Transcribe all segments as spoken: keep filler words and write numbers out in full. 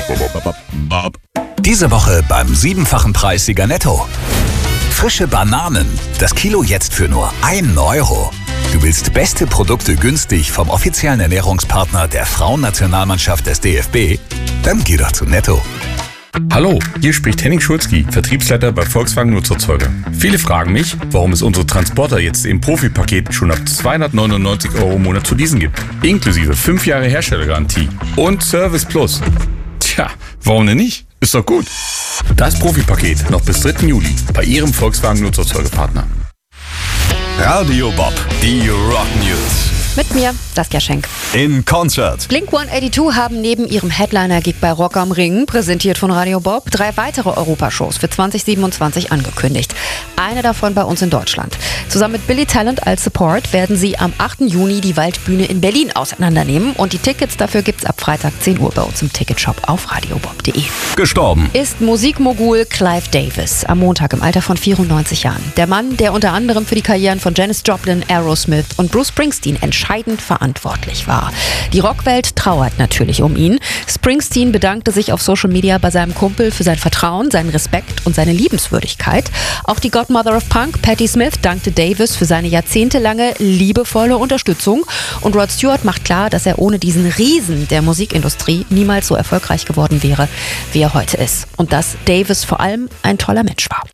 Diese Woche beim siebenfachen Preissieger Netto. Frische Bananen. Das Kilo jetzt für nur einen Euro. Du willst beste Produkte günstig vom offiziellen Ernährungspartner der Frauennationalmannschaft des D F B? Dann geh doch zu Netto. Hallo, hier spricht Henning Schulzki, Vertriebsleiter bei Volkswagen Nutzerzeuger. Viele fragen mich, warum es unsere Transporter jetzt im Profipaket schon ab zweihundertneunundneunzig Euro im Monat zu leasen gibt. Inklusive fünf Jahre Herstellergarantie und Service Plus. Tja, warum denn nicht? Ist doch gut. Das Profipaket noch bis dritten Juli bei Ihrem Volkswagen Nutzerzeugerpartner. Radio Bob, die Rock News. Mit mir, Saskia Schenk. In Concert. Blink hundertzweiundachtzig haben neben ihrem Headliner-Gig bei Rock am Ring, präsentiert von Radio Bob, drei weitere Europashows für zwanzig siebenundzwanzig angekündigt. Eine davon bei uns in Deutschland. Zusammen mit Billy Talent als Support werden sie am achten Juni die Waldbühne in Berlin auseinandernehmen. Und die Tickets dafür gibt's ab Freitag zehn Uhr bei uns im Ticketshop auf radiobob punkt de. Gestorben Ist Musikmogul Clive Davis am Montag im Alter von vierundneunzig Jahren. Der Mann, der unter anderem für die Karrieren von Janis Joplin, Aerosmith und Bruce Springsteen entscheidend verantwortlich war. Die Rockwelt trauert natürlich um ihn. Springsteen bedankte sich auf Social Media bei seinem Kumpel für sein Vertrauen, seinen Respekt und seine Liebenswürdigkeit. Auch die Godmother of Punk, Patti Smith, dankte Davis für seine jahrzehntelange liebevolle Unterstützung. Und Rod Stewart macht klar, dass er ohne diesen Riesen der Musikindustrie niemals so erfolgreich geworden wäre, wie er heute ist. Und dass Davis vor allem ein toller Mensch war.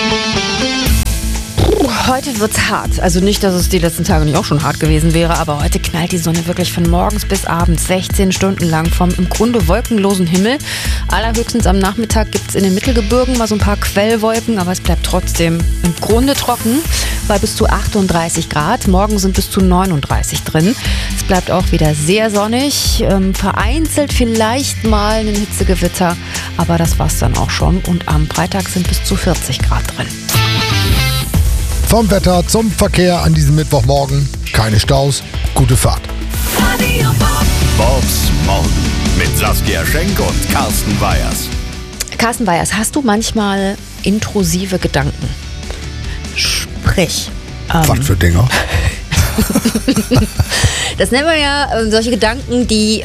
Heute wird's hart. Also nicht, dass es die letzten Tage nicht auch schon hart gewesen wäre, aber heute knallt die Sonne wirklich von morgens bis abends sechzehn Stunden lang vom im Grunde wolkenlosen Himmel. Allerhöchstens am Nachmittag gibt's in den Mittelgebirgen mal so ein paar Quellwolken, aber es bleibt trotzdem im Grunde trocken, bei bis zu achtunddreißig Grad. Morgen sind bis zu neununddreißig drin. Es bleibt auch wieder sehr sonnig, ähm, vereinzelt vielleicht mal ein Hitzegewitter, aber das war's dann auch schon. Und am Freitag sind bis zu vierzig Grad drin. Vom Wetter zum Verkehr an diesem Mittwochmorgen. Keine Staus, gute Fahrt. Bobs Morgen mit Saskia Schenk und Carsten Weyers. Carsten Weyers, hast du manchmal intrusive Gedanken? Sprich. Ähm, Was für Dinger? Das nennt man ja äh, solche Gedanken, die. Äh,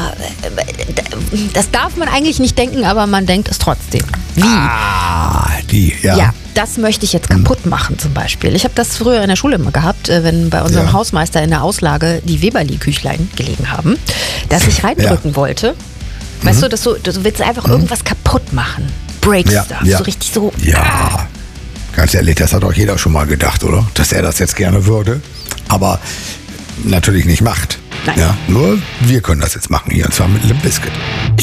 das darf man eigentlich nicht denken, aber man denkt es trotzdem. Wie? Ah, die, ja. Ja, das möchte ich jetzt kaputt machen zum Beispiel. Ich habe das früher in der Schule immer gehabt, äh, wenn bei unserem Ja. Hausmeister in der Auslage die Weberli-Küchlein gelegen haben, dass ich reindrücken Ja. wollte. Weißt du, dass du, du willst einfach irgendwas kaputt machen. Break Ja, stuff. ja. So richtig so. Ja, ganz ehrlich, das hat doch jeder schon mal gedacht, oder? Dass er das jetzt gerne würde, aber natürlich nicht macht. Nein. Ja, nur wir können das jetzt machen hier, und zwar mit Limp Bizkit.